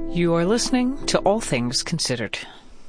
You are listening to All Things Considered.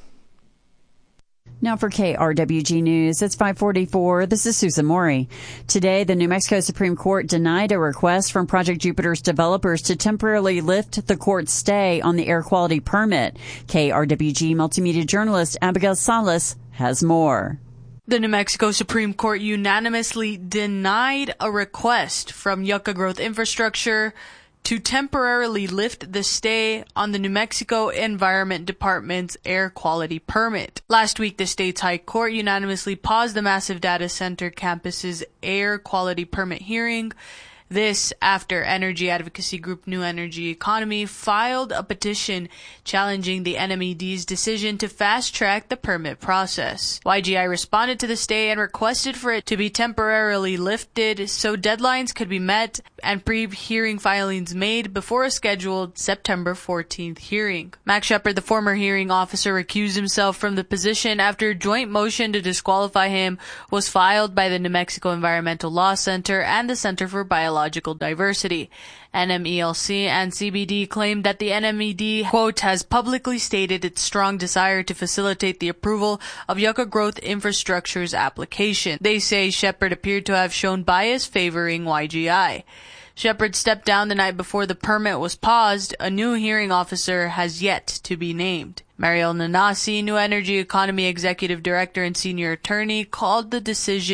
Now for KRWG News, it's 5:44. This is Susan Mori. Today, the New Mexico Supreme Court denied a request from Project Jupiter's developers to temporarily lift the court's stay on the air quality permit. KRWG multimedia journalist Abigail Salas has more. The New Mexico Supreme Court unanimously denied a request from Yucca Growth Infrastructure to temporarily lift the stay on the New Mexico Environment Department's air quality permit. Last week, the state's high court unanimously paused the massive data center campus's air quality permit hearing. This after energy advocacy group New Energy Economy filed a petition challenging the NMED's decision to fast-track the permit process. YGI responded to the stay and requested for it to be temporarily lifted so deadlines could be met and pre-hearing filings made before a scheduled September 14th hearing. Max Shepard, the former hearing officer, recused himself from the position after a joint motion to disqualify him was filed by the New Mexico Environmental Law Center and the Center for Biological Diversity. NMELC and CBD claimed that the NMED, quote, has publicly stated its strong desire to facilitate the approval of Yucca Growth Infrastructure's application. They say Shepard appeared to have shown bias favoring YGI. Shepard stepped down the night before the permit was paused. A new hearing officer has yet to be named. Mariel Nanasi, New Energy Economy Executive Director and Senior Attorney, called the decision